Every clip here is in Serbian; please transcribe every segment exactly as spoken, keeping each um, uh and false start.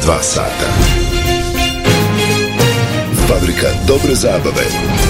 dva sata. Fabrika dobre zabave.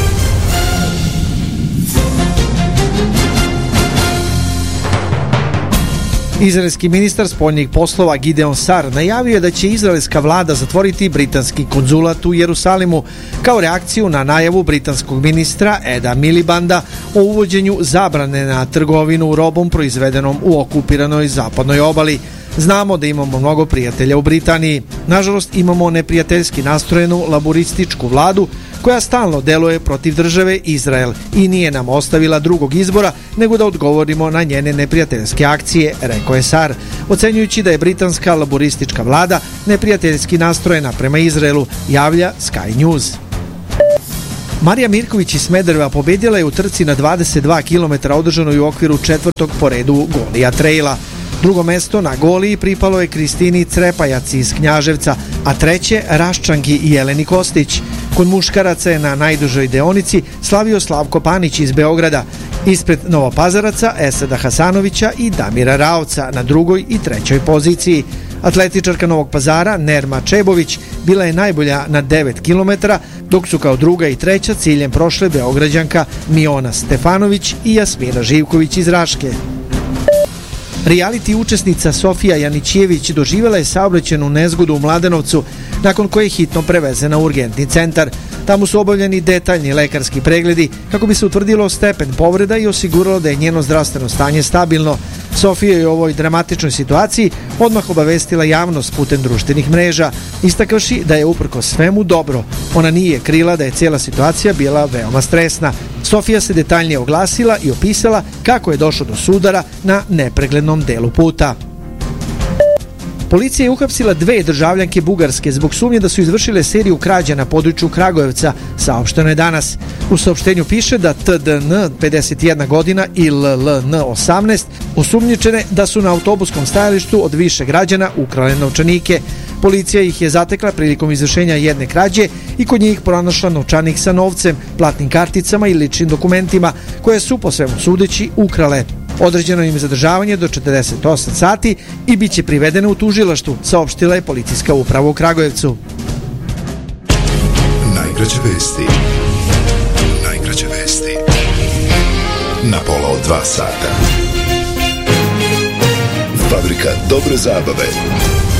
Izraelski ministar spoljnih poslova Gideon Sar najavio je da će izraelska vlada zatvoriti britanski konzulat u Jerusalimu kao reakciju na najavu britanskog ministra Eda Milibanda o uvođenju zabrane na trgovinu robom proizvedenom u okupiranoj zapadnoj obali. Znamo da imamo mnogo prijatelja u Britaniji. Nažalost, imamo neprijateljski nastrojenu laborističku vladu koja stalno deluje protiv države Izrael i nije nam ostavila drugog izbora nego da odgovorimo na njene neprijateljske akcije, rekao je Sar, ocenjujući da je britanska laboristička vlada neprijateljski nastrojena prema Izraelu, javlja Sky News. Marija Mirković iz Smedereva pobedila je u trci na dvadeset dva kilometra održanoj u okviru četvrtog po redu Golija Traila. Drugo mesto na Goliji pripalo je Kristini Crepajac iz Knjaževca, a treće Raščanki Jeleni Kostić. Kod muškaraca je na najdužoj deonici slavio Slavko Panić iz Beograda, ispred Novopazaraca Esada Hasanovića i Damira Raovca na drugoj i trećoj poziciji. Atletičarka Novog Pazara Nerma Čebović bila je najbolja na devet kilometara, dok su kao druga i treća ciljem prošle Beograđanka Miona Stefanović i Jasmina Živković iz Raške. Reality učesnica Sofija Janićijević doživjela je saobraćajnu nezgodu u Mladenovcu, nakon koje je hitno prevezena u urgentni centar. Tamo su obavljeni detaljni lekarski pregledi kako bi se utvrdilo stepen povreda i osiguralo da je njeno zdravstveno stanje stabilno. Sofija je u ovoj dramatičnoj situaciji odmah obavestila javnost putem društvenih mreža, istakavši da je uprkos svemu dobro. Ona nije krila da je cijela situacija bila veoma stresna. Sofija se detaljnije oglasila i opisala kako je došlo do sudara na nepreglednom delu puta. Policija je uhapsila dve državljanke Bugarske zbog sumnje da su izvršile seriju krađa na području Kragujevca, saopšteno je danas. U saopštenju piše da T D N, pedeset jedna godina, i L L N, osamnaest, osumnjičene da su na autobuskom stajalištu od više građana ukrale novčanike. Policija ih je zatekla prilikom izvršenja jedne krađe i kod njih pronašla novčanik sa novcem, platnim karticama i ličnim dokumentima, koje su po svemu sudeći ukrale. Određeno im je zadržavanje do četrdeset osam sati i bit će privedene u tužilaštvu, saopštila je policijska uprava u Kragujevcu. Najkraće vesti. Najkraće vesti. Na pola od dva sata. Fabrika dobre zabave.